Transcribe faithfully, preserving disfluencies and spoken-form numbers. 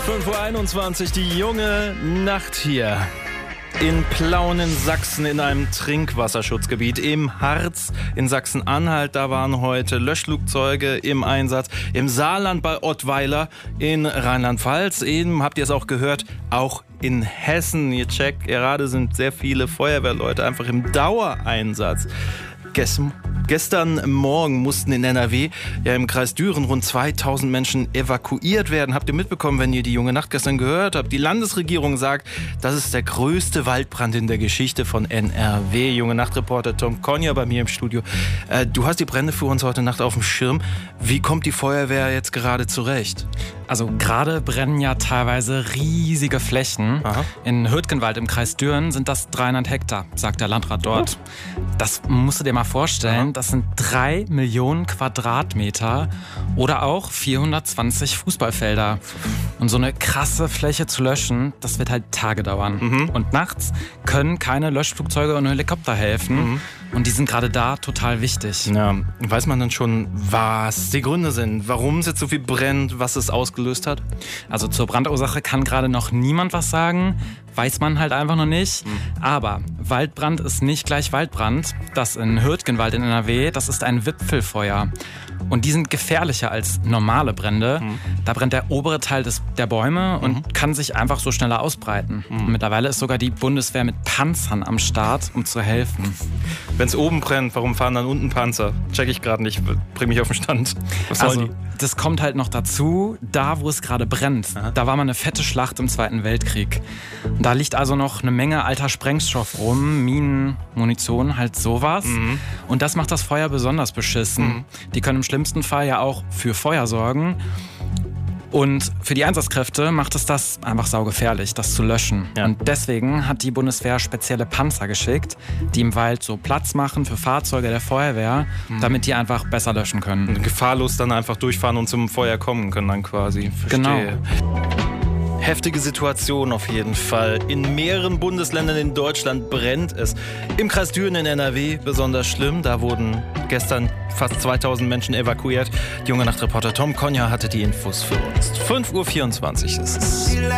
fünf Uhr einundzwanzig, die junge Nacht hier in Plauen in Sachsen in einem Trinkwasserschutzgebiet. Im Harz in Sachsen-Anhalt, da waren heute Löschflugzeuge im Einsatz. Im Saarland bei Ottweiler in Rheinland-Pfalz. Eben habt ihr es auch gehört, auch in Hessen. Ihr checkt, gerade sind sehr viele Feuerwehrleute einfach im Dauereinsatz. Gestern Gestern Morgen mussten in N R W, ja im Kreis Düren, rund zweitausend Menschen evakuiert werden. Habt ihr mitbekommen, wenn ihr die junge Nacht gestern gehört habt? Die Landesregierung sagt, das ist der größte Waldbrand in der Geschichte von N R W. Junge Nacht-Reporter Tom Konja bei mir im Studio. Äh, du hast die Brände für uns heute Nacht auf dem Schirm. Wie kommt die Feuerwehr jetzt gerade zurecht? Also gerade brennen ja teilweise riesige Flächen. Aha. In Hürtgenwald im Kreis Düren sind das dreihundert Hektar, sagt der Landrat dort. Oh. Das musst du dir mal vorstellen. Aha. Das sind drei Millionen Quadratmeter oder auch vierhundertzwanzig Fußballfelder. Und so eine krasse Fläche zu löschen, das wird halt Tage dauern. Mhm. Und nachts können keine Löschflugzeuge und Helikopter helfen. Mhm. Und die sind gerade da total wichtig. Ja, weiß man dann schon, was die Gründe sind? Warum es jetzt so viel brennt, was es ausgelöst hat? Also zur Brandursache kann gerade noch niemand was sagen. Weiß man halt einfach noch nicht. Mhm. Aber Waldbrand ist nicht gleich Waldbrand. Das in Hürtgenwald in N R W, das ist ein Wipfelfeuer. Und die sind gefährlicher als normale Brände. Mhm. Da brennt der obere Teil des, der Bäume und mhm. kann sich einfach so schneller ausbreiten. Mhm. Mittlerweile ist sogar die Bundeswehr mit Panzern am Start, um zu helfen. Wenn es oben brennt, warum fahren dann unten Panzer? Check ich gerade nicht, bring mich auf den Stand. Was also, sollen die? Das kommt halt noch dazu, da wo es gerade brennt. Aha. Da war mal eine fette Schlacht im Zweiten Weltkrieg. Da liegt also noch eine Menge alter Sprengstoff rum, Minen, Munition, halt sowas. Mhm. Und das macht das Feuer besonders beschissen. Mhm. Die können im schlimmsten Fall ja auch für Feuer sorgen. Und für die Einsatzkräfte macht es das einfach saugefährlich, das zu löschen. Ja. Und deswegen hat die Bundeswehr spezielle Panzer geschickt, die im Wald so Platz machen für Fahrzeuge der Feuerwehr, mhm. damit die einfach besser löschen können. Und gefahrlos dann einfach durchfahren und zum Feuer kommen können dann quasi. Verstehe. Genau. Heftige Situation auf jeden Fall. In mehreren Bundesländern in Deutschland brennt es. Im Kreis Düren in N R W besonders schlimm. Da wurden gestern fast zweitausend Menschen evakuiert. Die junge Nacht-Reporter Tom Konja hatte die Infos für uns. fünf Uhr vierundzwanzig ist es.